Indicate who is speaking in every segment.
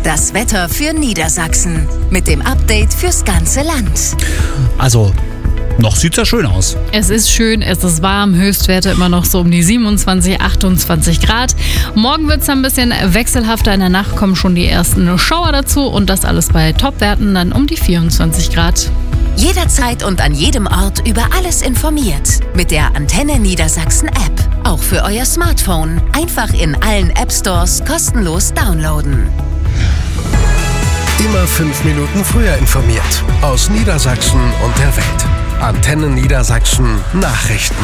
Speaker 1: Das Wetter für Niedersachsen mit dem Update fürs ganze Land.
Speaker 2: Also, noch sieht's ja schön aus.
Speaker 3: Es ist schön, es ist warm, Höchstwerte immer noch so um die 27, 28 Grad. Morgen wird es ein bisschen wechselhafter, in der Nacht kommen schon die ersten Schauer dazu und das alles bei Topwerten dann um die 24 Grad.
Speaker 1: Jederzeit und an jedem Ort über alles informiert. Mit der Antenne Niedersachsen App. Auch für euer Smartphone. Einfach in allen App-Stores kostenlos downloaden.
Speaker 4: Immer 5 Minuten früher informiert. Aus Niedersachsen und der Welt. Antenne Niedersachsen Nachrichten.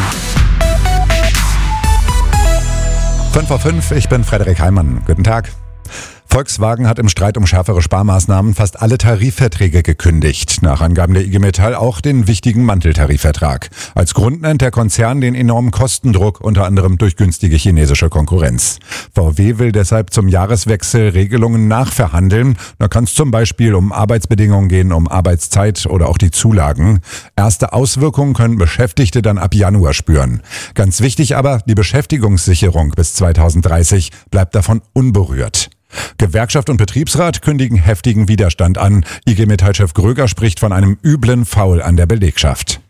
Speaker 5: 5:05, ich bin Frederik Heimann. Guten Tag. Volkswagen hat im Streit um schärfere Sparmaßnahmen fast alle Tarifverträge gekündigt. Nach Angaben der IG Metall auch den wichtigen Manteltarifvertrag. Als Grund nennt der Konzern den enormen Kostendruck, unter anderem durch günstige chinesische Konkurrenz. VW will deshalb zum Jahreswechsel Regelungen nachverhandeln. Da kann es zum Beispiel um Arbeitsbedingungen gehen, um Arbeitszeit oder auch die Zulagen. Erste Auswirkungen können Beschäftigte dann ab Januar spüren. Ganz wichtig aber, die Beschäftigungssicherung bis 2030 bleibt davon unberührt. Gewerkschaft und Betriebsrat kündigen heftigen Widerstand an. IG Metall-Chef Gröger spricht von einem üblen Foul an der Belegschaft.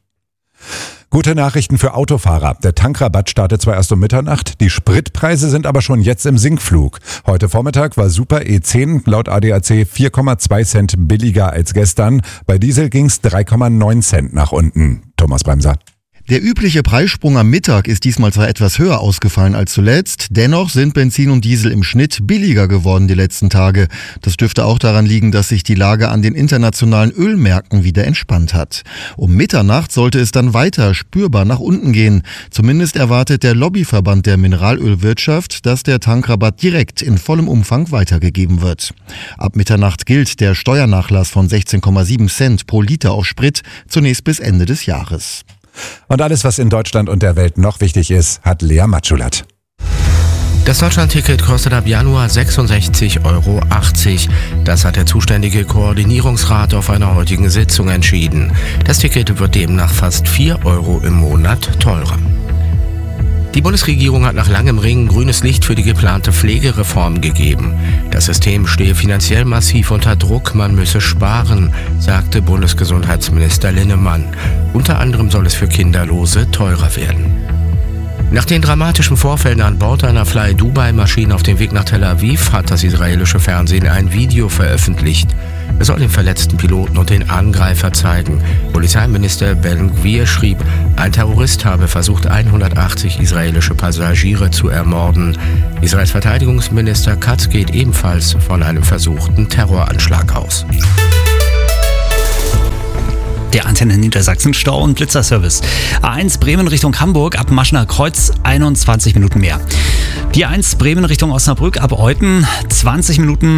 Speaker 5: Gute Nachrichten für Autofahrer. Der Tankrabatt startet zwar erst um Mitternacht, die Spritpreise sind aber schon jetzt im Sinkflug. Heute Vormittag war Super E10 laut ADAC 4,2 Cent billiger als gestern. Bei Diesel ging's 3,9 Cent nach unten. Thomas Bremser.
Speaker 6: Der übliche Preissprung am Mittag ist diesmal zwar etwas höher ausgefallen als zuletzt, dennoch sind Benzin und Diesel im Schnitt billiger geworden die letzten Tage. Das dürfte auch daran liegen, dass sich die Lage an den internationalen Ölmärkten wieder entspannt hat. Um Mitternacht sollte es dann weiter spürbar nach unten gehen. Zumindest erwartet der Lobbyverband der Mineralölwirtschaft, dass der Tankrabatt direkt in vollem Umfang weitergegeben wird. Ab Mitternacht gilt der Steuernachlass von 16,7 Cent pro Liter auf Sprit zunächst bis Ende des Jahres.
Speaker 5: Und alles, was in Deutschland und der Welt noch wichtig ist, hat Lea Matschulat.
Speaker 7: Das Deutschland-Ticket kostet ab Januar 66,80 Euro. Das hat der zuständige Koordinierungsrat auf einer heutigen Sitzung entschieden. Das Ticket wird demnach fast 4 Euro im Monat teurer. Die Bundesregierung hat nach langem Ringen grünes Licht für die geplante Pflegereform gegeben. Das System stehe finanziell massiv unter Druck, man müsse sparen, sagte Bundesgesundheitsminister Linnemann. Unter anderem soll es für Kinderlose teurer werden. Nach den dramatischen Vorfällen an Bord einer Fly-Dubai-Maschine auf dem Weg nach Tel Aviv hat das israelische Fernsehen ein Video veröffentlicht. Es soll den verletzten Piloten und den Angreifer zeigen. Polizeiminister Ben-Gvir schrieb, ein Terrorist habe versucht, 180 israelische Passagiere zu ermorden. Israels Verteidigungsminister Katz geht ebenfalls von einem versuchten Terroranschlag aus.
Speaker 2: Der Antenne Niedersachsen Stau- und Blitzerservice. A1 Bremen Richtung Hamburg ab Maschener Kreuz 21 Minuten mehr. Die A1 Bremen Richtung Osnabrück ab Euthen 20 Minuten